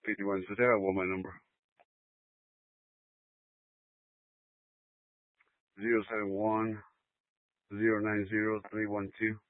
51. So there I want my number. 071 090 312.